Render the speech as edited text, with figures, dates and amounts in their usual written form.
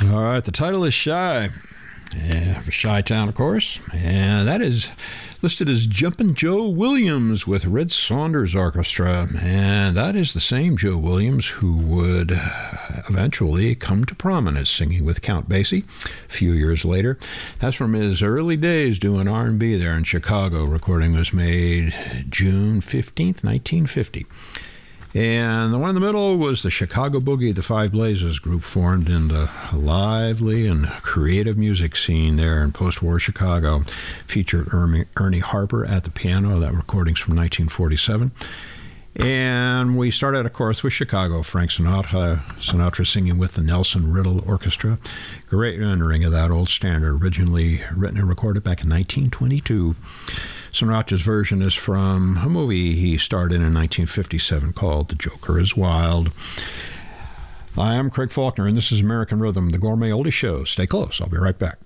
All right, the title is Shy. Yeah, for Chi-Town, of course. And that is listed as Jumpin' Joe Williams with Red Saunders Orchestra. And that is the same Joe Williams who would eventually come to prominence singing with Count Basie a few years later. That's from his early days doing R&B there in Chicago. Recording was made June 15th, 1950. And the one in the middle was the Chicago Boogie, the Five Blazes group formed in the lively and creative music scene there in post-war Chicago. Featured Ernie Harper at the piano. That recording's from 1947. And we started, of course, with Chicago. Frank Sinatra singing with the Nelson Riddle Orchestra. Great rendering of that old standard, originally written and recorded back in 1922. Sinatra's version is from a movie he starred in 1957 called The Joker is Wild. I am Craig Faulkner, and this is American Rhythm, the Gourmet Oldie Show. Stay close. I'll be right back.